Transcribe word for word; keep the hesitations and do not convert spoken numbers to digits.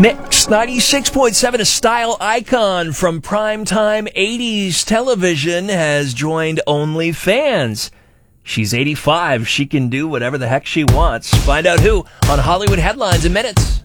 Next, ninety-six point seven, a style icon from primetime eighties television has joined OnlyFans. She's eighty-five. She can do whatever the heck she wants. Find out who on Hollywood Headlines in minutes.